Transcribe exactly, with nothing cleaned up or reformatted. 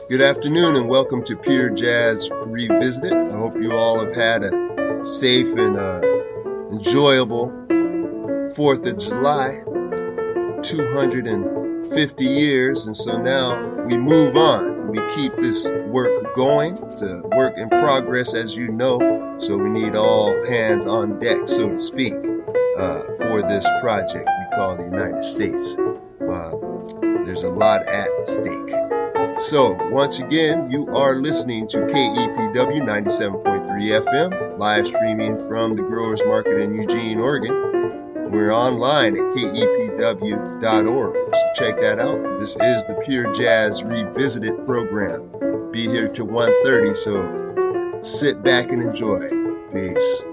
Good afternoon and welcome to Pure Jazz Revisited. I hope you all have had a safe and uh, enjoyable fourth of July, two hundred fifty years, and so now we move on. We keep this work going. It's a work in progress, as you know, so we need all hands on deck, so to speak, uh, for this project we call the United States. Uh, there's a lot at stake. So, once again, you are listening to K E P W ninety-seven point three F M, live streaming from the Growers Market in Eugene, Oregon. We're online at K E P W dot org, so check that out. This is the Pure Jazz Revisited program. Be here till one thirty, so sit back and enjoy. Peace.